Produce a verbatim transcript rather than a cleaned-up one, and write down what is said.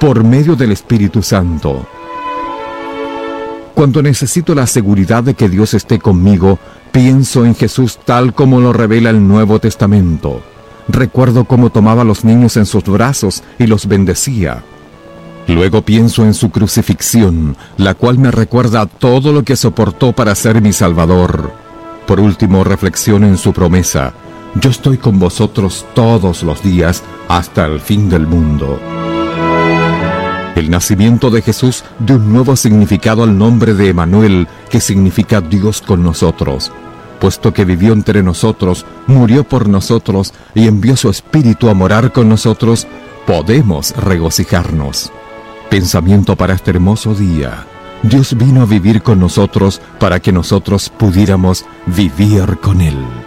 por medio del Espíritu Santo. Cuando necesito la seguridad de que Dios esté conmigo, pienso en Jesús tal como lo revela el Nuevo Testamento. Recuerdo cómo tomaba a los niños en sus brazos y los bendecía. Luego pienso en su crucifixión, la cual me recuerda todo lo que soportó para ser mi Salvador. Por último, reflexiono en su promesa: yo estoy con vosotros todos los días hasta el fin del mundo. El nacimiento de Jesús dio un nuevo significado al nombre de Emanuel, que significa Dios con nosotros. Puesto que vivió entre nosotros, murió por nosotros y envió su Espíritu a morar con nosotros, podemos regocijarnos. Pensamiento para este hermoso día: Dios vino a vivir con nosotros para que nosotros pudiéramos vivir con Él.